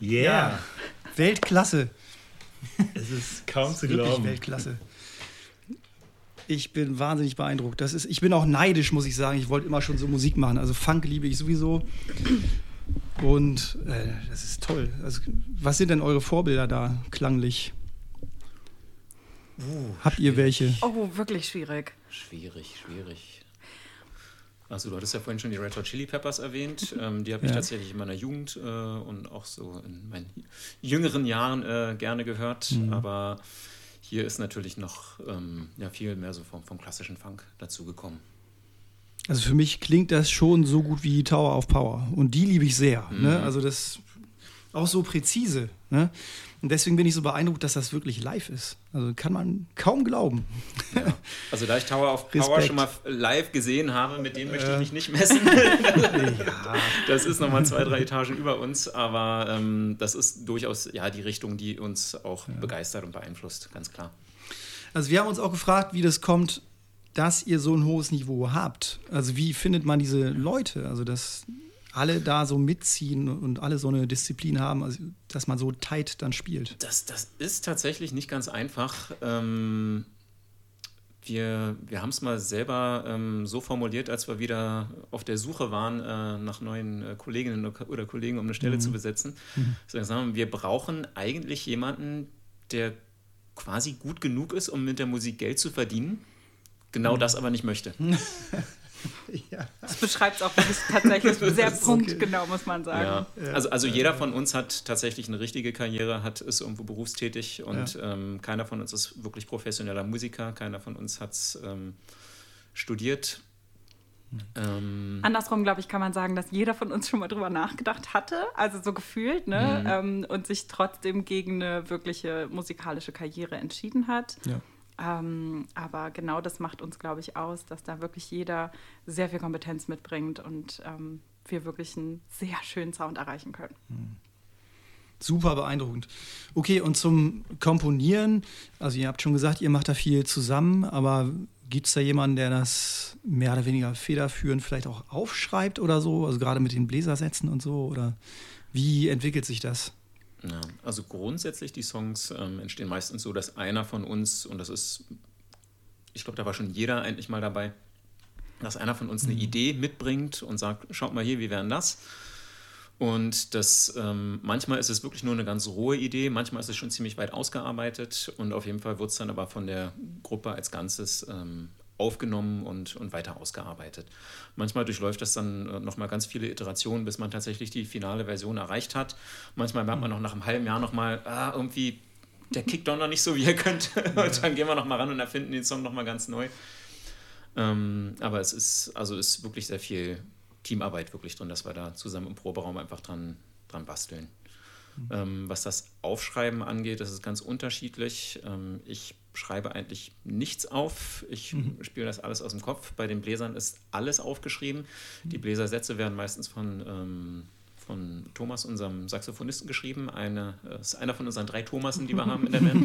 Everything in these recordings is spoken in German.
Yeah. Weltklasse. Es ist kaum zu Wirklich glauben. Weltklasse. Ich bin wahnsinnig beeindruckt. Ich bin auch neidisch, muss ich sagen. Ich wollte immer schon so Musik machen. Also Funk liebe ich sowieso. Und das ist toll. Also, was sind denn eure Vorbilder da klanglich? Habt ihr welche? Oh, wirklich schwierig. Schwierig. Also du hattest ja vorhin schon die Red Hot Chili Peppers erwähnt. Die habe ich tatsächlich in meiner Jugend und auch so in meinen jüngeren Jahren gerne gehört. Aber hier ist natürlich noch viel mehr so vom klassischen Funk dazugekommen. Also für mich klingt das schon so gut wie Tower of Power. Und die liebe ich sehr. Ne? Also das auch so präzise. Ne? Und deswegen bin ich so beeindruckt, dass das wirklich live ist. Also kann man kaum glauben. Ja. Also da ich Tower of Power Respekt. schon mal live gesehen habe, mit dem möchte ich mich nicht messen. Ja. Das ist nochmal 2-3 Etagen über uns, aber das ist durchaus die Richtung, die uns auch begeistert und beeinflusst, ganz klar. Also wir haben uns auch gefragt, wie das kommt, dass ihr so ein hohes Niveau habt. Also wie findet man diese Leute? Also dass alle da so mitziehen und alle so eine Disziplin haben, also dass man so tight dann spielt. Das ist tatsächlich nicht ganz einfach. Wir haben es mal selber so formuliert, als wir wieder auf der Suche waren nach neuen Kolleginnen oder Kollegen, um eine Stelle zu besetzen. Wir brauchen eigentlich jemanden, der quasi gut genug ist, um mit der Musik Geld zu verdienen, genau das aber nicht möchte. Ja. Das beschreibt es auch wirklich tatsächlich sehr punktgenau, muss man sagen. Ja. Also jeder von uns hat tatsächlich eine richtige Karriere, ist irgendwo berufstätig und keiner von uns ist wirklich professioneller Musiker, keiner von uns hat es studiert. Andersrum, glaube ich, kann man sagen, dass jeder von uns schon mal drüber nachgedacht hatte, also so gefühlt, ne? Und sich trotzdem gegen eine wirkliche musikalische Karriere entschieden hat. Ja. Aber genau das macht uns, glaube ich, aus, dass da wirklich jeder sehr viel Kompetenz mitbringt und wir wirklich einen sehr schönen Sound erreichen können. Super beeindruckend. Okay, und zum Komponieren, also ihr habt schon gesagt, ihr macht da viel zusammen, aber gibt es da jemanden, der das mehr oder weniger federführend vielleicht auch aufschreibt oder so, also gerade mit den Bläsersätzen und so, oder wie entwickelt sich das? Ja, also grundsätzlich die Songs entstehen meistens so, dass einer von uns, und das ist, ich glaube, da war schon jeder endlich mal dabei, dass einer von uns eine Idee mitbringt und sagt, schaut mal hier, wie wäre das? Und das manchmal ist es wirklich nur eine ganz rohe Idee, manchmal ist es schon ziemlich weit ausgearbeitet und auf jeden Fall wird es dann aber von der Gruppe als Ganzes aufgenommen und weiter ausgearbeitet. Manchmal durchläuft das dann nochmal ganz viele Iterationen, bis man tatsächlich die finale Version erreicht hat. Manchmal merkt man noch nach einem halben Jahr nochmal, irgendwie, der kickt doch noch nicht so, wie er könnte. Und dann gehen wir nochmal ran und erfinden den Song nochmal ganz neu. Aber es ist wirklich sehr viel Teamarbeit wirklich drin, dass wir da zusammen im Proberaum einfach dran basteln. Was das Aufschreiben angeht, das ist ganz unterschiedlich. Ich schreibe eigentlich nichts auf. Ich spiele das alles aus dem Kopf. Bei den Bläsern ist alles aufgeschrieben. Die Bläsersätze werden meistens von Thomas, unserem Saxophonisten, geschrieben. Ist einer von unseren 3 Thomasen, die wir haben in der Band.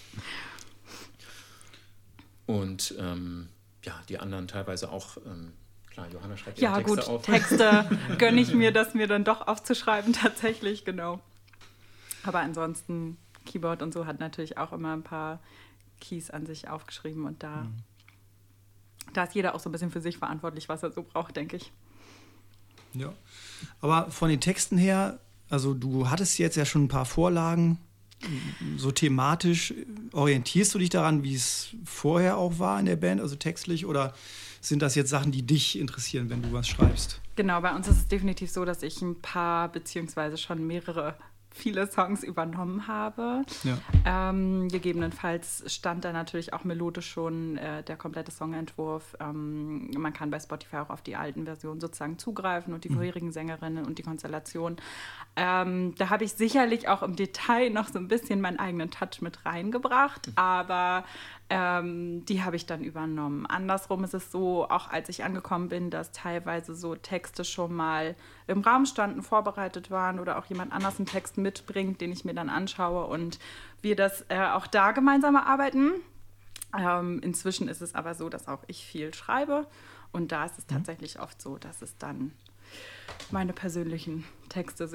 Und die anderen teilweise auch. Klar, Johanna schreibt ihre Texte auf. Texte gönne ich mir, das mir dann doch aufzuschreiben, tatsächlich, genau. Aber ansonsten, Keyboard und so hat natürlich auch immer ein paar Keys an sich aufgeschrieben und da ist jeder auch so ein bisschen für sich verantwortlich, was er so braucht, denke ich. Ja, aber von den Texten her, also du hattest jetzt ja schon ein paar Vorlagen, so thematisch, orientierst du dich daran, wie es vorher auch war in der Band, also textlich, oder sind das jetzt Sachen, die dich interessieren, wenn du was schreibst? Genau, bei uns ist es definitiv so, dass ich ein paar, beziehungsweise schon viele Songs übernommen habe. Ja. Gegebenenfalls stand da natürlich auch melodisch schon der komplette Songentwurf. Man kann bei Spotify auch auf die alten Versionen sozusagen zugreifen und die vorherigen Sängerinnen und die Konstellation. Da habe ich sicherlich auch im Detail noch so ein bisschen meinen eigenen Touch mit reingebracht, aber die habe ich dann übernommen. Andersrum ist es so, auch als ich angekommen bin, dass teilweise so Texte schon mal im Raum standen, vorbereitet waren oder auch jemand anders einen Text mitbringt, den ich mir dann anschaue und wir das auch da gemeinsam erarbeiten. Inzwischen ist es aber so, dass auch ich viel schreibe und da ist es tatsächlich oft so, dass es dann meine persönlichen Texte sind,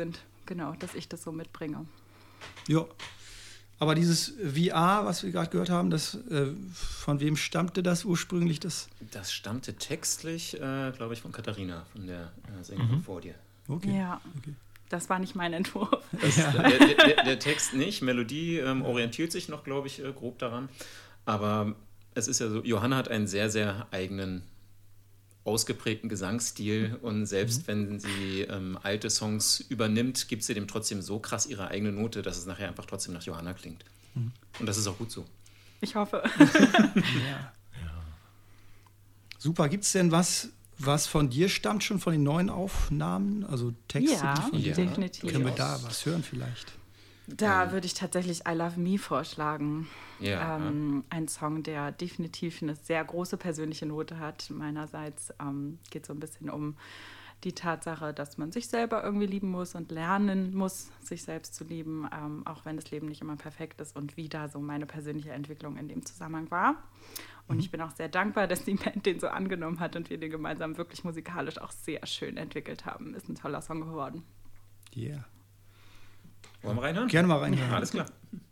genau, dass ich das so mitbringe. Ja. Aber dieses VR, was wir gerade gehört haben, von wem stammte das ursprünglich? Das stammte textlich, glaube ich, von Katharina, von der Sängerin vor dir. Okay. Ja, okay. Das war nicht mein Entwurf. Der Text nicht, Melodie orientiert sich noch, glaube ich, grob daran. Aber es ist ja so, Johanna hat einen sehr, sehr eigenen, ausgeprägten Gesangsstil und selbst wenn sie alte Songs übernimmt, gibt sie dem trotzdem so krass ihre eigene Note, dass es nachher einfach trotzdem nach Johanna klingt. Und das ist auch gut so. Ich hoffe. Ja. Super, gibt es denn was von dir stammt, schon von den neuen Aufnahmen? Also Texte, die von dir definitiv. Können wir da was hören vielleicht? Da würde ich tatsächlich I Love Me vorschlagen. Ja. Ein Song, der definitiv eine sehr große persönliche Note hat. Meinerseits geht es so ein bisschen um die Tatsache, dass man sich selber irgendwie lieben muss und lernen muss, sich selbst zu lieben, auch wenn das Leben nicht immer perfekt ist und wie da so meine persönliche Entwicklung in dem Zusammenhang war. Und ich bin auch sehr dankbar, dass die Band den so angenommen hat und wir den gemeinsam wirklich musikalisch auch sehr schön entwickelt haben. Ist ein toller Song geworden. Yeah. Wollen wir reinhören? Gerne mal reinhören. Alles klar.